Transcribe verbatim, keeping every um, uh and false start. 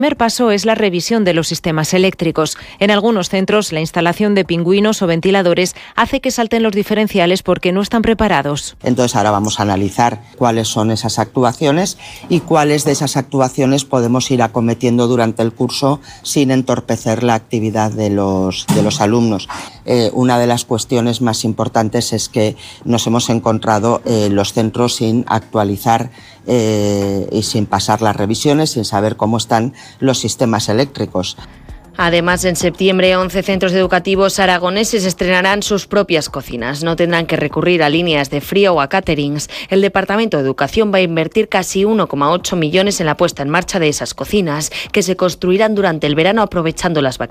El primer paso es la revisión de los sistemas eléctricos. En algunos centros, la instalación de pingüinos o ventiladores hace que salten los diferenciales porque no están preparados. Entonces ahora vamos a analizar cuáles son esas actuaciones y cuáles de esas actuaciones podemos ir acometiendo durante el curso sin entorpecer la actividad de los, de los alumnos. Eh, una de las cuestiones más importantes es que nos hemos encontrado eh, los centros sin actualizar eh, y sin pasar las revisiones, sin saber cómo están los sistemas eléctricos. Además, en septiembre, once centros educativos aragoneses estrenarán sus propias cocinas. No tendrán que recurrir a líneas de frío o a caterings. El Departamento de Educación va a invertir casi uno coma ocho millones en la puesta en marcha de esas cocinas, que se construirán durante el verano aprovechando las vacaciones.